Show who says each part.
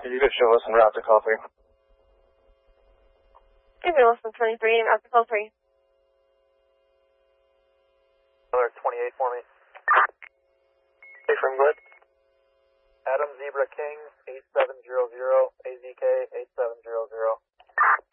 Speaker 1: You could show us en route to call 3.
Speaker 2: Give me less than 23 and route to call 3.
Speaker 3: Another 28 for me.
Speaker 1: Hey, from good.
Speaker 3: Adam Zebra King 8700, AZK 8700.